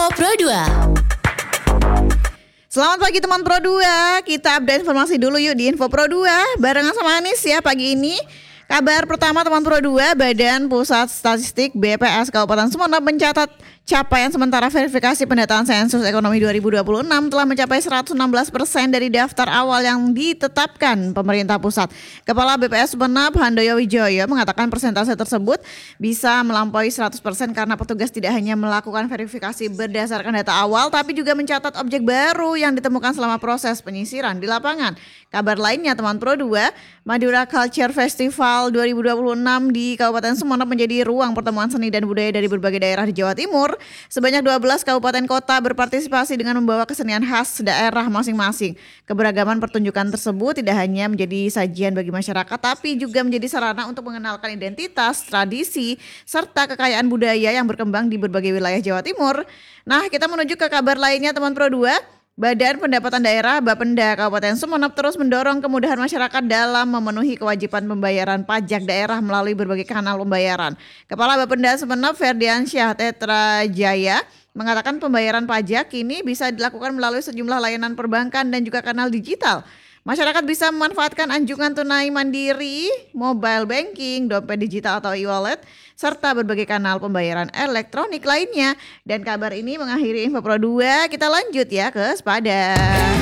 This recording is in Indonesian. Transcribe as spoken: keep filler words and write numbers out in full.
Info Pro dua. Selamat pagi teman Pro dua, kita update informasi dulu yuk di Info Pro dua barengan sama Anis ya pagi ini. Kabar pertama teman Pro dua, Badan Pusat Statistik B P S Kabupaten Sumeneb mencatat capaian sementara verifikasi pendataan sensus ekonomi dua ribu dua puluh enam telah mencapai seratus enam belas persen dari daftar awal yang ditetapkan pemerintah pusat. Kepala B P S Sumeneb Handoyo Wijoyo mengatakan persentase tersebut bisa melampaui seratus persen karena petugas tidak hanya melakukan verifikasi berdasarkan data awal tapi juga mencatat objek baru yang ditemukan selama proses penyisiran di lapangan. Kabar lainnya teman Pro dua, Madura Culture Festival dua ribu dua puluh enam di Kabupaten Sumeneb menjadi ruang pertemuan seni dan budaya dari berbagai daerah di Jawa Timur. Sebanyak dua belas kabupaten kota berpartisipasi dengan membawa kesenian khas daerah masing-masing. Keberagaman pertunjukan tersebut tidak hanya menjadi sajian bagi masyarakat tapi juga menjadi sarana untuk mengenalkan identitas, tradisi, serta kekayaan budaya yang berkembang di berbagai wilayah Jawa Timur. Nah, kita menuju ke kabar lainnya teman Pro dua. Badan Pendapatan Daerah Bapenda Kabupaten Sumeneb terus mendorong kemudahan masyarakat dalam memenuhi kewajiban pembayaran pajak daerah melalui berbagai kanal pembayaran. Kepala Bapenda Sumeneb Ferdiansyah Tetrajaya mengatakan pembayaran pajak kini bisa dilakukan melalui sejumlah layanan perbankan dan juga kanal digital. Masyarakat bisa memanfaatkan anjungan tunai mandiri, mobile banking, dompet digital atau e-wallet, serta berbagai kanal pembayaran elektronik lainnya. Dan kabar ini mengakhiri Info Pro dua, kita lanjut ya ke Sepada.